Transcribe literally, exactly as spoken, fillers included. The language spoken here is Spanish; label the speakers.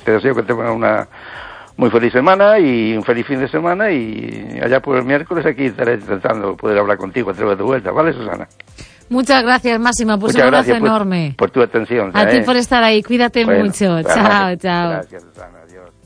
Speaker 1: te deseo que tengas una muy feliz semana y un feliz fin de semana, y allá por el miércoles aquí estaré intentando poder hablar contigo a través de vuelta, ¿vale, Susana?
Speaker 2: Muchas gracias, Máxima, pues
Speaker 1: Muchas
Speaker 2: un abrazo
Speaker 1: gracias
Speaker 2: enorme.
Speaker 1: Por, por tu atención.
Speaker 2: A
Speaker 1: ¿eh?
Speaker 2: ti por estar ahí, cuídate
Speaker 1: Bueno,
Speaker 2: mucho.
Speaker 1: gracias.
Speaker 2: Chao, chao.
Speaker 1: Gracias, Susana, adiós.